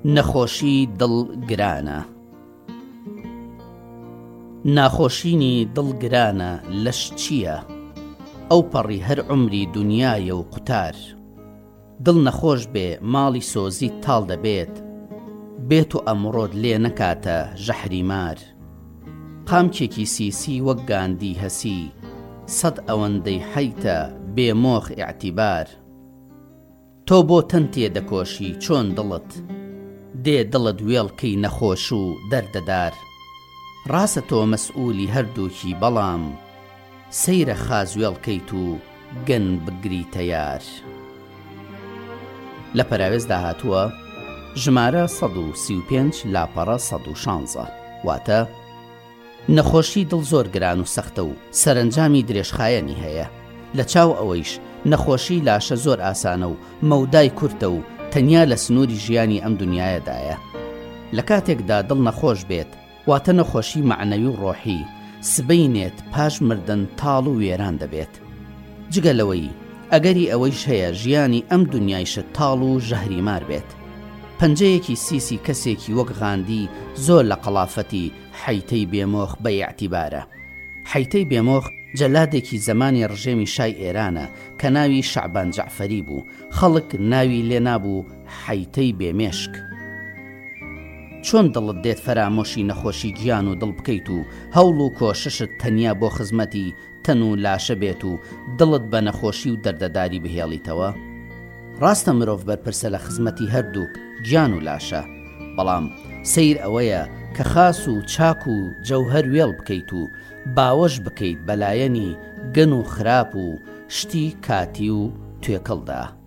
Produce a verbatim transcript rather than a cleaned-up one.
نەخۆشی دڵ گرانە. ناخۆشینی دڵ گرانە لەش چییە؟ ئەو پەڕی هەر عمری دنیایە و قوتار. دڵ نەخۆش بێ ماڵی سۆزی تاڵ دەبێت، بێت و ئەمڕۆت لێ نەکاتە ژەحری مار. قامکێکی سیسی وەک گاندی هەسی، سەد ئەوەندەی حەیتە بێ مۆخ ئیعتیبار. تۆ بۆ تەن تێدەکۆشی چۆن دڵت، دێ دڵت وێڵکەی نەخۆش و دەردەدار. ڕاستە تۆ مەسئولی هەردووکی، بەڵام سەیرە خاز وێڵکەیت و گەن بگریتە یار. لە پەراوێزدا هاتووە ژمارە سەد و سی و پێنج لاپەڕە سەد و شانزە، واتە نەخۆشی دڵ زۆر گران و سەختە و سەرنجامی درێژخایەنی هەیە. لە چاو ئەوەیش نەخۆشی لاشە زۆر ئاسانە و مەودای کورتە و تەنیا لە سنووری ژیانی ئەم دنیایەدایە. لە کاتێکدا دڵ نەخۆش بێت، واتە نەخۆشی معنەوی و ڕۆحی، سبەینێت پاش مردن تاڵ و وێران دەبێت. جگە لەوەی ئەگەری ئەوەیش هەیە ژیانی ئەم دنیایشە تاڵ و ژەهریمار بێت. پەنجەیەکی سیسی کەسێکی وەک غاندی زۆر لە قەڵافەتی حەیتەی بێمۆخ بە ئیعتیبارە. حەیتەی بێمۆخ جەلادێکی زەمانی ڕژێمی شای ئێرانە کە ناوی شەعبان جەعفەری بوو. خەڵک ناوی لێ نابوو حەیتەی بێمێشک. چۆن دڵت دێت فەرامۆشی نەخۆشی گیان و دڵ بکەیت و هەوڵ و کۆششت تەنیا بۆ خزمەتی تەن و لاشە بێت و دڵت بە نەخۆشی و دەردەداری بهێڵیتەوە؟ ڕاستە مرۆڤ بەرپرسە لە خزمەتی هەردووک گیان و لاشە، بەڵام سەیر ئەوەیە کە خاس و چاک و جەوهەر وێڵ بکەیت و باوەش بکەیت بەلایەنی گەن و خراپ و شتی کاتی و توێکەڵدا.